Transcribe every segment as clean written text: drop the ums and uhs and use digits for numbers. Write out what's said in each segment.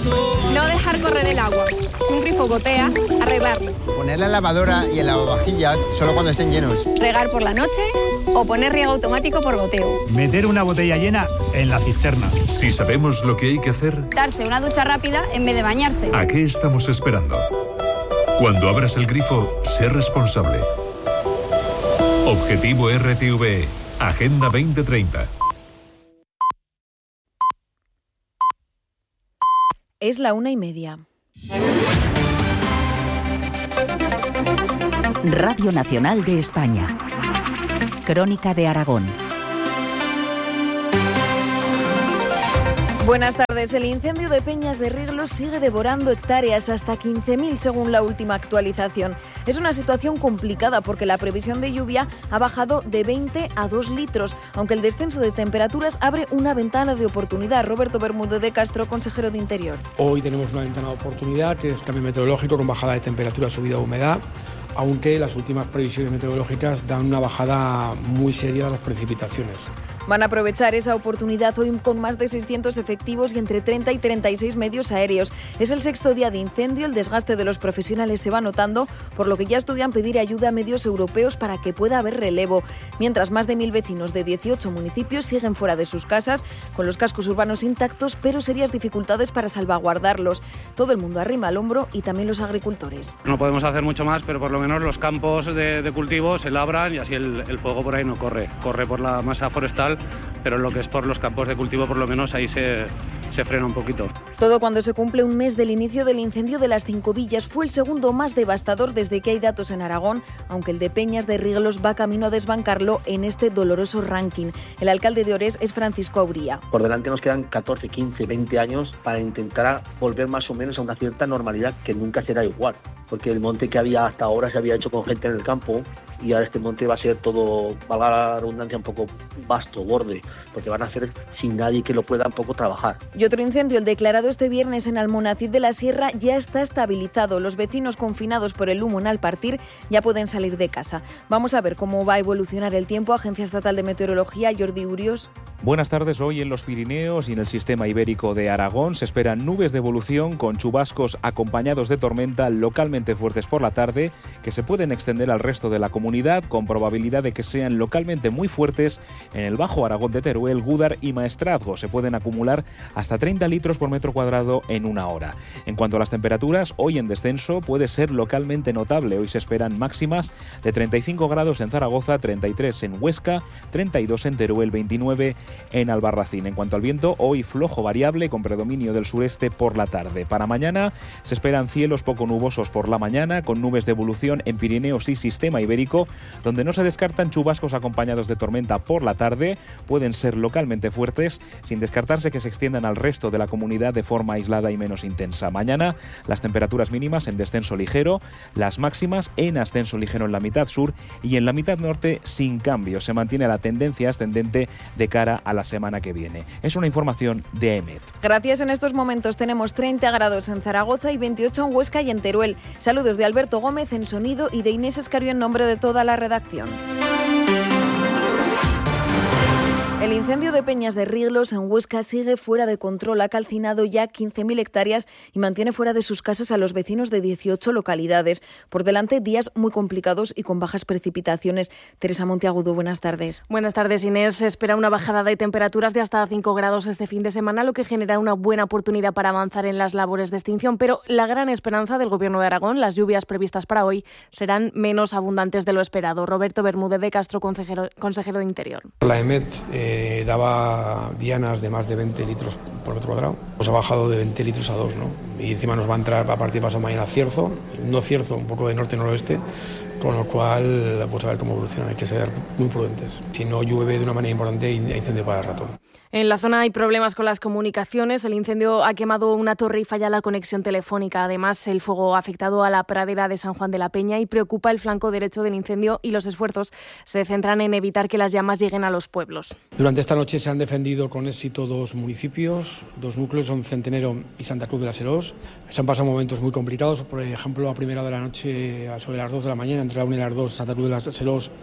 No dejar correr el agua. Si un grifo gotea, arreglarlo. Poner la lavadora y el lavavajillas solo cuando estén llenos. Regar por la noche o poner riego automático por goteo. Meter una botella llena en la cisterna. Si sabemos lo que hay que hacer, Darse una ducha rápida en vez de bañarse. ¿a qué estamos esperando? Cuando abras el grifo, sé responsable. Objetivo RTV, Agenda 2030. Es la 1:30. Radio Nacional de España. Crónica de Aragón. Buenas tardes. El incendio de Peñas de Riglos sigue devorando hectáreas, hasta 15.000 según la última actualización. Es una situación complicada porque la previsión de lluvia ha bajado de 20 a 2 litros, aunque el descenso de temperaturas abre una ventana de oportunidad. Roberto Bermúdez de Castro, consejero de Interior. Hoy tenemos una ventana de oportunidad, que es cambio meteorológico con bajada de temperatura, subida de humedad, aunque las últimas previsiones meteorológicas dan una bajada muy seria de las precipitaciones. Van a aprovechar esa oportunidad hoy con más de 600 efectivos y entre 30 y 36 medios aéreos. Es el 6º día de incendio, el desgaste de los profesionales se va notando, por lo que ya estudian pedir ayuda a medios europeos para que pueda haber relevo. Mientras más de 1.000 vecinos de 18 municipios siguen fuera de sus casas, con los cascos urbanos intactos, pero serias dificultades para salvaguardarlos. Todo el mundo arrima al hombro y también los agricultores. No podemos hacer mucho más, pero por lo menos los campos de cultivo se labran y así el fuego por ahí no corre. Corre por la masa forestal, pero lo que es por los campos de cultivo, por lo menos ahí se frena un poquito. Todo cuando se cumple un mes del inicio del incendio de las Cinco Villas. Fue el segundo más devastador desde que hay datos en Aragón, aunque el de Peñas de Riglos va camino a desbancarlo en este doloroso ranking. El alcalde de Orés es Francisco Auría. Por delante nos quedan 14, 15, 20 años para intentar volver más o menos a una cierta normalidad que nunca será igual, porque el monte que había hasta ahora se había hecho con gente en el campo y ahora este monte va a ser todo, valga la redundancia, un poco vasto, borde, porque van a hacer sin nadie que lo pueda un poco trabajar. Y otro incendio, el declarado este viernes en Almonacid de la Sierra, ya está estabilizado. Los vecinos confinados por el humo en Alpartir ya pueden salir de casa. Vamos a ver cómo va a evolucionar el tiempo. Agencia Estatal de Meteorología, Jordi Urios. Buenas tardes. Hoy en los Pirineos y en el sistema ibérico de Aragón se esperan nubes de evolución con chubascos acompañados de tormenta localmente fuertes por la tarde que se pueden extender al resto de la comunidad con probabilidad de que sean localmente muy fuertes en el Bajo Aragón de Teruel, Gúdar y Maestrazgo. Se pueden acumular hasta 30 litros por metro cuadrado en una hora. En cuanto a las temperaturas, hoy en descenso puede ser localmente notable. Hoy se esperan máximas de 35 grados en Zaragoza, 33 en Huesca, 32 en Teruel, 29 en Albarracín. En cuanto al viento, hoy flojo variable con predominio del sureste por la tarde. Para mañana se esperan cielos poco nubosos por la mañana, con nubes de evolución en Pirineos y sistema ibérico, donde no se descartan chubascos acompañados de tormenta por la tarde. Pueden ser localmente fuertes, sin descartarse que se extiendan al resto de la comunidad de forma aislada y menos intensa. Mañana las temperaturas mínimas en descenso ligero, las máximas en ascenso ligero en la mitad sur y en la mitad norte sin cambio. Se mantiene la tendencia ascendente de cara a la semana que viene. Es una información de EMET. Gracias. En estos momentos tenemos 30 grados en Zaragoza y 28 en Huesca y en Teruel. Saludos de Alberto Gómez en sonido y de Inés Escario en nombre de toda la redacción. El incendio de Peñas de Riglos en Huesca sigue fuera de control. Ha calcinado ya 15.000 hectáreas y mantiene fuera de sus casas a los vecinos de 18 localidades. Por delante, días muy complicados y con bajas precipitaciones. Teresa Monteagudo, buenas tardes. Buenas tardes, Inés. Se espera una bajada de temperaturas de hasta 5 grados este fin de semana, lo que genera una buena oportunidad para avanzar en las labores de extinción. Pero la gran esperanza del Gobierno de Aragón, las lluvias previstas para hoy, serán menos abundantes de lo esperado. Roberto Bermúdez de Castro, consejero de Interior. La EMET daba dianas de más de 20 litros por metro cuadrado, pues ha bajado de 20 litros a 2, ¿no? Y encima nos va a entrar a partir de pasado mañana cierzo, no cierzo, un poco de norte-noroeste, con lo cual, pues a ver cómo evoluciona, hay que ser muy prudentes. Si no llueve de una manera importante, hay incendio para el rato. En la zona hay problemas con las comunicaciones. El incendio ha quemado una torre y falla la conexión telefónica. Además, el fuego ha afectado a la pradera de San Juan de la Peña y preocupa el flanco derecho del incendio, y los esfuerzos se centran en evitar que las llamas lleguen a los pueblos. Durante esta noche se han defendido con éxito 2 municipios, 2 núcleos, son Centenero y Santa Cruz de la Serós. Se han pasado momentos muy complicados. Por ejemplo, a primera hora de la noche, sobre las 2 de la mañana, entre la 1 y las 2, Santa Cruz de la Serós,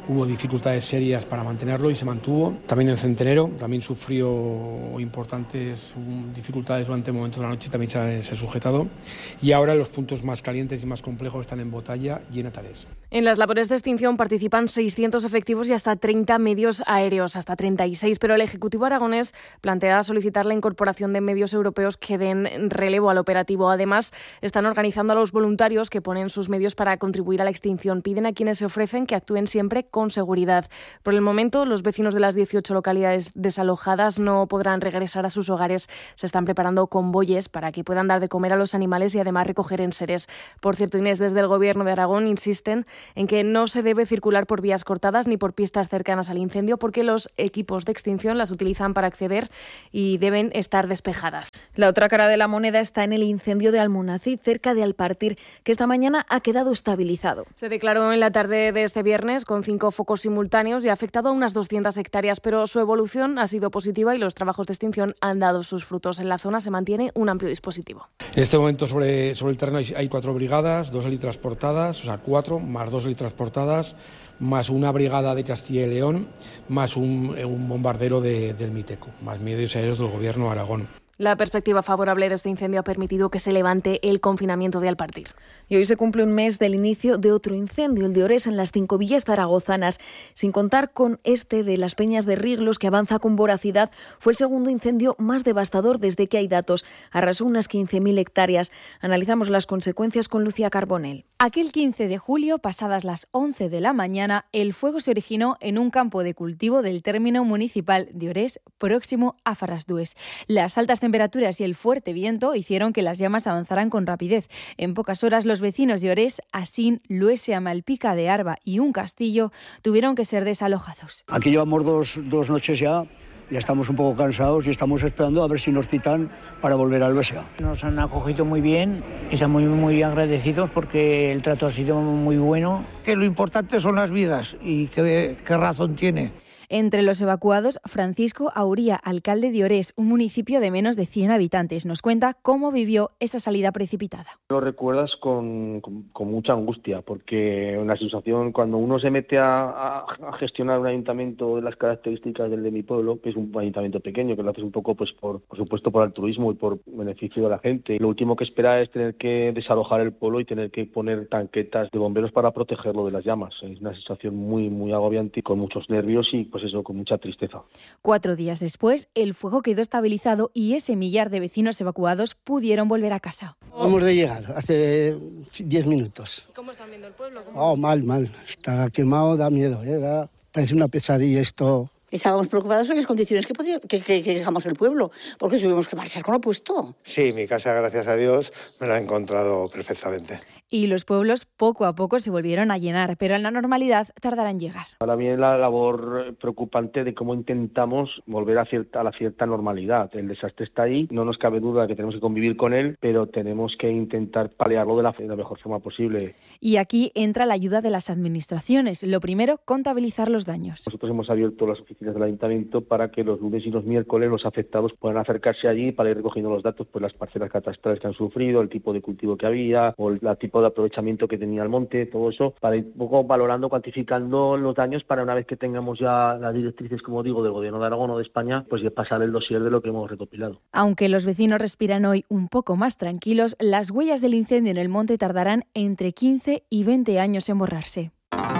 hubo dificultades serias para mantenerlo y se mantuvo. También el Centenero también sufrió importantes dificultades durante momentos de la noche, también se ha sujetado. Y ahora los puntos más calientes y más complejos están en Botalla y en Atarés. En las labores de extinción participan 600 efectivos y hasta 30 medios aéreos, hasta 36, pero el Ejecutivo aragonés plantea solicitar la incorporación de medios europeos que den relevo al operativo. Además, están organizando a los voluntarios que ponen sus medios para contribuir a la extinción. Piden a quienes se ofrecen que actúen siempre con seguridad. Por el momento, los vecinos de las 18 localidades desalojadas no podrán regresar a sus hogares. Se están preparando convoyes para que puedan dar de comer a los animales y además recoger enseres. Por cierto, Inés, desde el Gobierno de Aragón insisten en que no se debe circular por vías cortadas ni por pistas cercanas al incendio porque los equipos de extinción las utilizan para acceder y deben estar despejadas. La otra cara de la moneda está en el incendio de Almonacid, cerca de Alpartir, que esta mañana ha quedado estabilizado. Se declaró en la tarde de este viernes con 5 focos simultáneos y ha afectado a unas 200 hectáreas, pero su evolución ha sido positiva y los trabajos de extinción han dado sus frutos. En la zona se mantiene un amplio dispositivo. En este momento sobre el terreno hay 4 brigadas, 2 helitransportadas, o sea 4 más 2 helitransportadas, más una brigada de Castilla y León, más un bombardero del Miteco, más medios aéreos del Gobierno de Aragón. La perspectiva favorable de este incendio ha permitido que se levante el confinamiento de Alpartir. Y hoy se cumple un mes del inicio de otro incendio, el de Orés, en las 5 villas zaragozanas. Sin contar con este de las Peñas de Riglos, que avanza con voracidad, fue el segundo incendio más devastador desde que hay datos. Arrasó unas 15.000 hectáreas. Analizamos las consecuencias con Lucía Carbonell. Aquel 15 de julio, pasadas las 11 de la mañana, el fuego se originó en un campo de cultivo del término municipal de Orés, próximo a Farrasdues. Las altas temperaturas y el fuerte viento hicieron que las llamas avanzaran con rapidez. En pocas horas, los vecinos de Orés, Asín, Luese, Amalpica de Arba y Un Castillo tuvieron que ser desalojados. Aquí llevamos dos noches ya estamos un poco cansados y estamos esperando a ver si nos citan para volver al BSA. Nos han acogido muy bien y estamos muy agradecidos porque el trato ha sido muy bueno. Que lo importante son las vidas y qué razón tiene. Entre los evacuados, Francisco Auría, alcalde de Orés, un municipio de menos de 100 habitantes, nos cuenta cómo vivió esa salida precipitada. Lo recuerdas con mucha angustia, porque una sensación cuando uno se mete a gestionar un ayuntamiento de las características del de mi pueblo, que es un ayuntamiento pequeño, que lo haces un poco pues por supuesto por altruismo y por beneficio de la gente. Lo último que espera es tener que desalojar el pueblo y tener que poner tanquetas de bomberos para protegerlo de las llamas. Es una sensación muy agobiante y con muchos nervios y pues eso, con mucha tristeza. 4 días después, el fuego quedó estabilizado y ese millar de vecinos evacuados pudieron volver a casa. Vamos de llegar, hace 10 minutos. ¿Cómo están viendo el pueblo? Mal. Está quemado, da miedo, parece una pesadilla esto. Estábamos preocupados en las condiciones que dejamos el pueblo, porque tuvimos que marchar con lo puesto. Sí, mi casa, gracias a Dios, me la he encontrado perfectamente. Y los pueblos poco a poco se volvieron a llenar, pero en la normalidad tardará en llegar. Ahora viene la labor preocupante de cómo intentamos volver a la cierta normalidad. El desastre está ahí, no nos cabe duda que tenemos que convivir con él, pero tenemos que intentar paliarlo de la mejor forma posible. Y aquí entra la ayuda de las administraciones. Lo primero, contabilizar los daños. Nosotros hemos abierto las oficinas del ayuntamiento para que los lunes y los miércoles los afectados puedan acercarse allí para ir recogiendo los datos, pues las parcelas catastrales que han sufrido, el tipo de cultivo que había o el tipo de aprovechamiento que tenía el monte, todo eso, para ir un poco valorando, cuantificando los daños para una vez que tengamos ya las directrices, como digo, del Gobierno de Aragón o de España, pues ya pasar el dossier de lo que hemos recopilado. Aunque los vecinos respiran hoy un poco más tranquilos, las huellas del incendio en el monte tardarán entre 15 y 20 años en borrarse.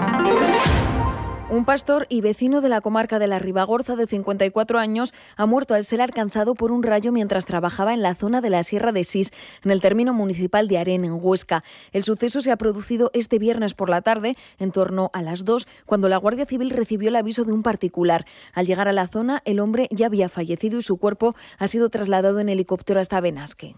Un pastor y vecino de la comarca de la Ribagorza de 54 años ha muerto al ser alcanzado por un rayo mientras trabajaba en la zona de la Sierra de Sis, en el término municipal de Arén, en Huesca. El suceso se ha producido este viernes por la tarde, en torno a las 2, cuando la Guardia Civil recibió el aviso de un particular. Al llegar a la zona, el hombre ya había fallecido y su cuerpo ha sido trasladado en helicóptero hasta Benasque.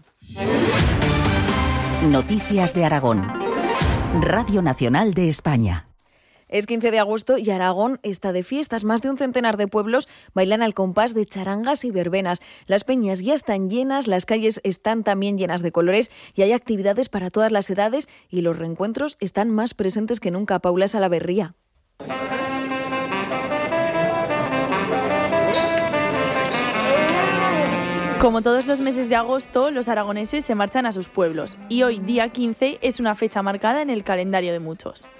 Noticias de Aragón. Radio Nacional de España. Es 15 de agosto y Aragón está de fiestas. Más de un centenar de pueblos bailan al compás de charangas y verbenas. Las peñas ya están llenas, las calles están también llenas de colores y hay actividades para todas las edades y los reencuentros están más presentes que nunca. Paula Salaverría. Como todos los meses de agosto, los aragoneses se marchan a sus pueblos y hoy, día 15, es una fecha marcada en el calendario de muchos.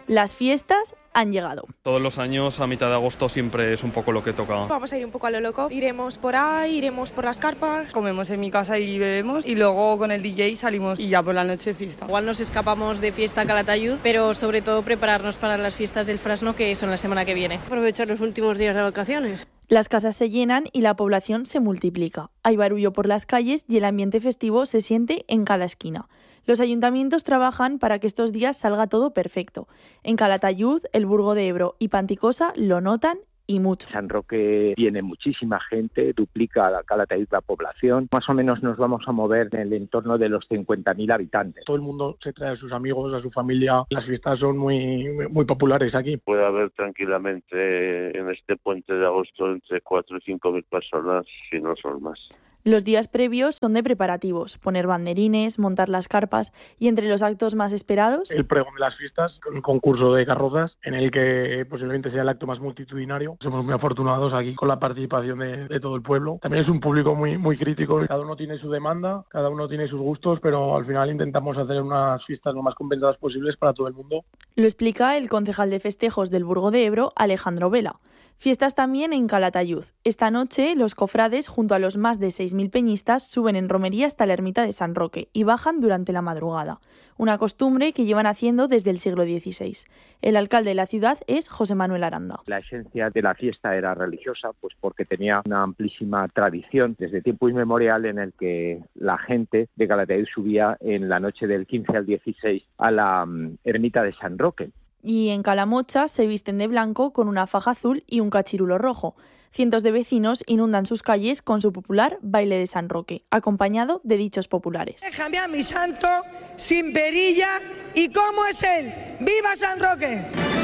Las fiestas han llegado. Todos los años a mitad de agosto siempre es un poco lo que toca. Vamos a ir un poco a lo loco, iremos por ahí, iremos por las carpas. Comemos en mi casa y bebemos y luego con el DJ salimos y ya por la noche fiesta. Igual nos escapamos de fiesta a Calatayud, pero sobre todo prepararnos para las fiestas del Frasno que son la semana que viene. Aprovechar los últimos días de vacaciones. Las casas se llenan y la población se multiplica. Hay barullo por las calles y el ambiente festivo se siente en cada esquina. Los ayuntamientos trabajan para que estos días salga todo perfecto. En Calatayud, el Burgo de Ebro y Panticosa lo notan y mucho. San Roque viene muchísima gente, duplica a Calatayud la población. Más o menos nos vamos a mover en el entorno de los 50.000 habitantes. Todo el mundo se trae a sus amigos, a su familia. Las fiestas son muy populares aquí. Puede haber tranquilamente en este puente de agosto entre 4 y 5.000 personas, si no son más. Los días previos son de preparativos, poner banderines, montar las carpas y entre los actos más esperados... El pregón de las fiestas, el concurso de carrozas, en el que posiblemente sea el acto más multitudinario. Somos muy afortunados aquí con la participación de todo el pueblo. También es un público muy crítico. Cada uno tiene su demanda, cada uno tiene sus gustos, pero al final intentamos hacer unas fiestas lo más compensadas posibles para todo el mundo. Lo explica el concejal de festejos del Burgo de Ebro, Alejandro Vela. Fiestas también en Calatayud. Esta noche, los cofrades, junto a los más de 6.000 peñistas, suben en romería hasta la ermita de San Roque y bajan durante la madrugada. Una costumbre que llevan haciendo desde el siglo XVI. El alcalde de la ciudad es José Manuel Aranda. La esencia de la fiesta era religiosa, pues porque tenía una amplísima tradición desde tiempo inmemorial en el que la gente de Calatayud subía en la noche del 15 al 16 a la ermita de San Roque. Y en Calamocha se visten de blanco con una faja azul y un cachirulo rojo. Cientos de vecinos inundan sus calles con su popular baile de San Roque, acompañado de dichos populares. Déjame a mi santo sin perilla y cómo es él. ¡Viva San Roque!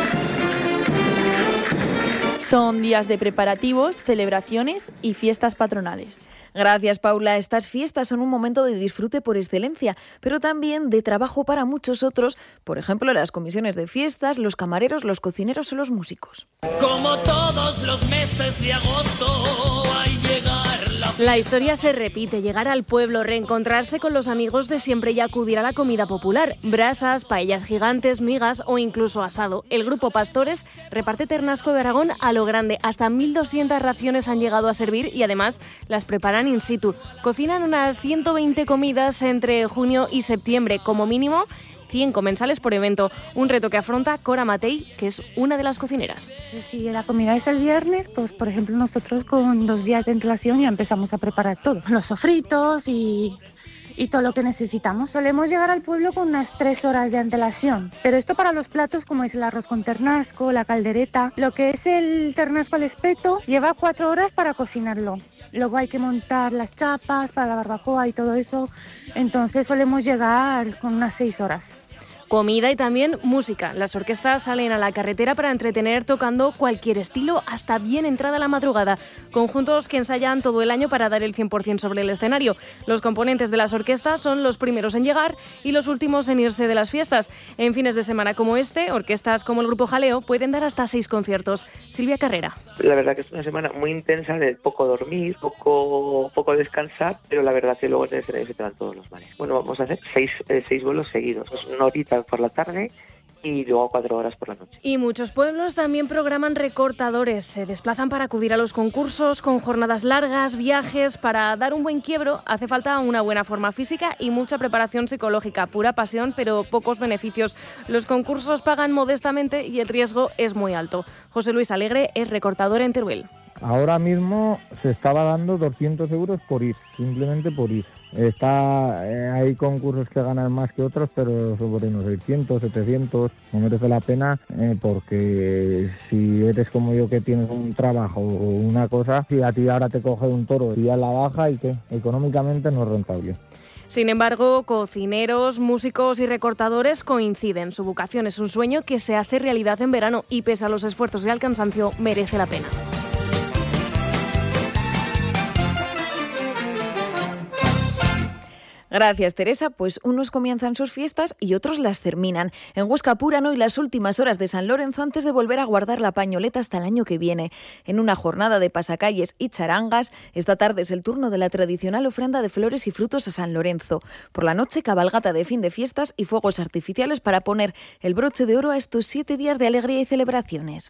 Son días de preparativos, celebraciones y fiestas patronales. Gracias, Paula. Estas fiestas son un momento de disfrute por excelencia, pero también de trabajo para muchos otros, por ejemplo, las comisiones de fiestas, los camareros, los cocineros o los músicos. Como todos los meses de agosto, al llegar la historia se repite, llegar al pueblo, reencontrarse con los amigos de siempre y acudir a la comida popular. Brasas, paellas gigantes, migas o incluso asado. El grupo Pastores reparte ternasco de Aragón a lo grande. Hasta 1.200 raciones han llegado a servir y además las preparan in situ. Cocinan unas 120 comidas entre junio y septiembre, como mínimo 100 comensales por evento, un reto que afronta Cora Matei, que es una de las cocineras. Si la comida es el viernes, pues por ejemplo nosotros con 2 días de antelación ya empezamos a preparar todo, los sofritos y todo lo que necesitamos. Solemos llegar al pueblo con unas 3 horas de antelación, pero esto para los platos como es el arroz con ternasco, la caldereta, lo que es el ternasco al espeto, lleva 4 horas para cocinarlo. Luego hay que montar las chapas para la barbacoa y todo eso, entonces solemos llegar con unas 6 horas. Comida y también música. Las orquestas salen a la carretera para entretener tocando cualquier estilo hasta bien entrada la madrugada. Conjuntos que ensayan todo el año para dar el 100% sobre el escenario. Los componentes de las orquestas son los primeros en llegar y los últimos en irse de las fiestas. En fines de semana como este, orquestas como el Grupo Jaleo pueden dar hasta 6 conciertos. Silvia Carrera. La verdad que es una semana muy intensa de poco dormir, poco descansar, pero la verdad que luego en el escenario se te van todos los males. Bueno, vamos a hacer 6 vuelos seguidos. Una horita por la tarde y luego 4 horas por la noche. Y muchos pueblos también programan recortadores. Se desplazan para acudir a los concursos con jornadas largas, viajes. Para dar un buen quiebro hace falta una buena forma física y mucha preparación psicológica. Pura pasión, pero pocos beneficios. Los concursos pagan modestamente y el riesgo es muy alto. José Luis Alegre es recortador en Teruel. Ahora mismo se estaba dando 200 euros por ir, simplemente por ir. Hay concursos que ganan más que otros, pero sobre unos 600, 700, no merece la pena porque si eres como yo que tienes un trabajo o una cosa, si a ti ahora te coge un toro y a la baja y que económicamente no es rentable. Sin embargo, cocineros, músicos y recortadores coinciden. Su vocación es un sueño que se hace realidad en verano y pese a los esfuerzos y al cansancio merece la pena. Gracias, Teresa. Pues unos comienzan sus fiestas y otros las terminan. En Huesca apuran hoy las últimas horas de San Lorenzo antes de volver a guardar la pañoleta hasta el año que viene. En una jornada de pasacalles y charangas, esta tarde es el turno de la tradicional ofrenda de flores y frutos a San Lorenzo. Por la noche, cabalgata de fin de fiestas y fuegos artificiales para poner el broche de oro a estos 7 días de alegría y celebraciones.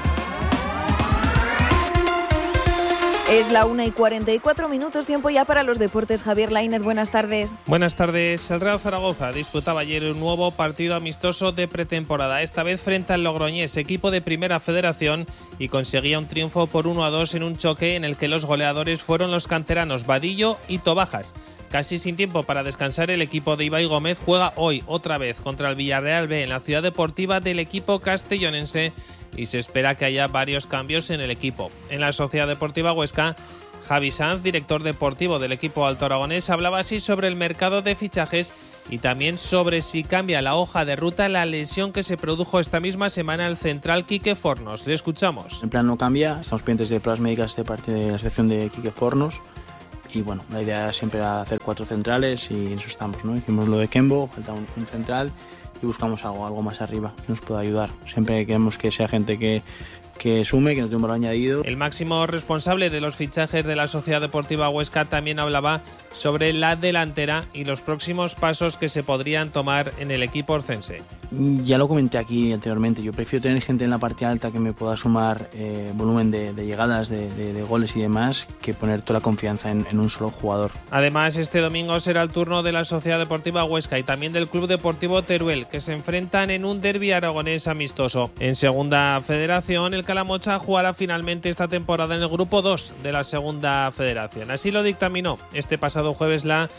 Es la 1:44, tiempo ya para los deportes. Javier Lainez, buenas tardes. Buenas tardes. El Real Zaragoza disputaba ayer un nuevo partido amistoso de pretemporada, esta vez frente al Logroñés, equipo de Primera Federación, y conseguía un triunfo por 1-2 en un choque en el que los goleadores fueron los canteranos Vadillo y Tobajas. Casi sin tiempo para descansar, el equipo de Ibai Gómez juega hoy otra vez contra el Villarreal B en la ciudad deportiva del equipo castellonense y se espera que haya varios cambios en el equipo. En la Sociedad Deportiva Huesca, Javi Sanz, director deportivo del equipo alto aragonés, hablaba así sobre el mercado de fichajes y también sobre si cambia la hoja de ruta la lesión que se produjo esta misma semana al central Quique Fornos. Le escuchamos. El plan no cambia, estamos pendientes de pruebas médicas de parte de la sección de Quique Fornos. Y bueno, la idea siempre era hacer 4 centrales y en eso estamos, ¿no? Hicimos lo de Kembo, falta un central y buscamos algo más arriba que nos pueda ayudar. Siempre queremos que sea gente que sume, que nos dé un valor añadido. El máximo responsable de los fichajes de la Sociedad Deportiva Huesca también hablaba sobre la delantera y los próximos pasos que se podrían tomar en el equipo orcense. Ya lo comenté aquí anteriormente, yo prefiero tener gente en la parte alta que me pueda sumar volumen de llegadas, de goles y demás, que poner toda la confianza en un solo jugador. Además, este domingo será el turno de la Sociedad Deportiva Huesca y también del Club Deportivo Teruel, que se enfrentan en un derbi aragonés amistoso. En Segunda Federación, el Calamocha jugará finalmente esta temporada en el Grupo 2 de la Segunda Federación. Así lo dictaminó este pasado jueves la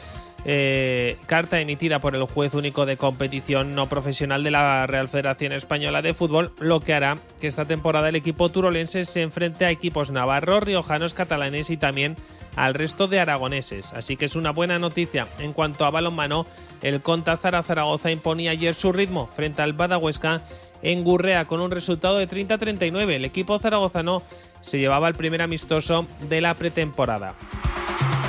carta emitida por el juez único de competición no profesional de la Real Federación Española de Fútbol, lo que hará que esta temporada el equipo turolense se enfrente a equipos navarros, riojanos, catalanes y también al resto de aragoneses. Así que es una buena noticia. En cuanto a balonmano, el Conta Zaragoza imponía ayer su ritmo frente al Bada Huesca en Gurrea con un resultado de 30-39. El equipo zaragozano se llevaba el primer amistoso de la pretemporada.